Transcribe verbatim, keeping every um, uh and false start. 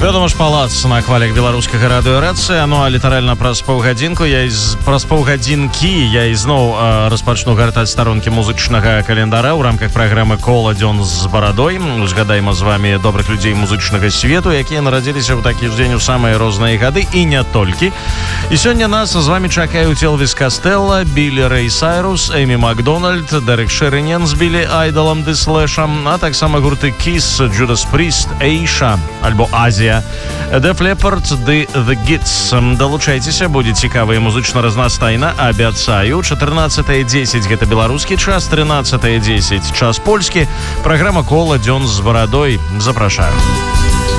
Вядома ж, палац на хвалях беларускага радыёрацыя. Ну а літаральна праз паўгадзінку я з праз паўгадзінкі я ізноў э, распачну гартаць старонкі музычнага календара ў рамках праграмы «Кола дзён з барадой». Згадайма з вами добрых людзей музычнага свету, якія нарадзіліся ў такі ж дзень у самыя розныя гады і не толькі. І сёння нас з вами чакаюць Элвіс Кастэлла, Білі Рэй Сайрус, Эмі Макдональд, Дерек Шеринен з Білі Айдалам ды Слэшам, а таксама гурты Kiss, Judas Priest, Эйша альбо Азія, Def Leppard ды The Gits. Далучайцеся, будзе цікава і музычна разнастайна. Абяцаю, чатырнаццатая дзесяць гэта беларускі час, трынаццатая дзесяць час польскі. Праграма «Кола дзён з барадой». Запрашаю.